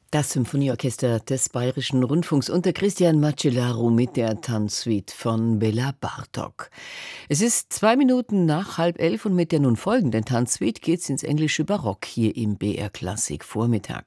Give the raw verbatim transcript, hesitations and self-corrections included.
Das Symphonieorchester des Bayerischen Rundfunks unter Christian Macellaro mit der Tanzsuite von Bela Bartok. Es ist zwei Minuten nach halb elf und mit der nun folgenden Tanzsuite geht's ins englische Barock hier im B R Klassik Vormittag.